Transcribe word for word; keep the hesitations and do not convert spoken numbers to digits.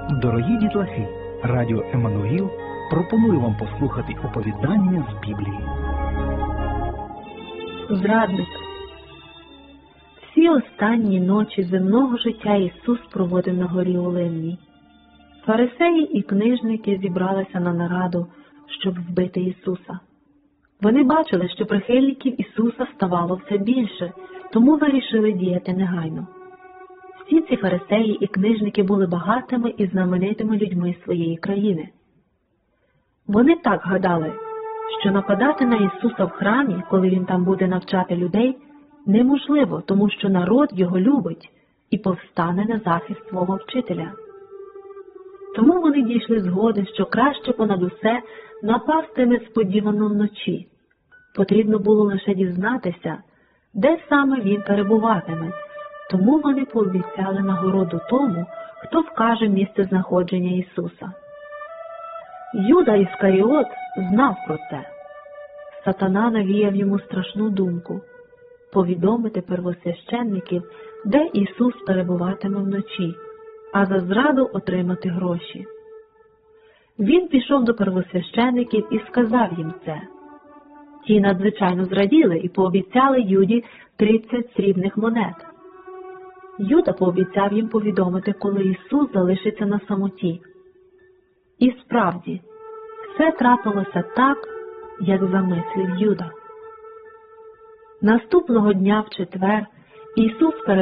Дорогі дітлахи, радіо Еммануїл пропонує вам послухати оповідання з Біблії. Зрадник. Всі останні ночі земного життя Ісус проводив на горі Оливній. Фарисеї і книжники зібралися на нараду, щоб вбити Ісуса. Вони бачили, що прихильників Ісуса ставало все більше, тому вирішили діяти негайно. Всі ці фарисеї і книжники були багатими і знаменитими людьми своєї країни. Вони так гадали, що нападати на Ісуса в храмі, коли Він там буде навчати людей, неможливо, тому що народ Його любить і повстане на захист свого вчителя. Тому вони дійшли згоди, що краще понад усе напасти несподівано вночі. Потрібно було лише дізнатися, де саме Він перебуватиме, тому вони пообіцяли нагороду тому, хто вкаже місце знаходження Ісуса. Юда Іскаріот знав про це. Сатана навіяв йому страшну думку – повідомити первосвященників, де Ісус перебуватиме вночі, а за зраду отримати гроші. Він пішов до первосвященників і сказав їм це. Ті надзвичайно зраділи і пообіцяли Юді тридцять срібних монет. Юда пообіцяв їм повідомити, коли Ісус залишиться на самоті. І справді, все трапилося так, як замислив Юда. Наступного дня в четвер Ісус перебував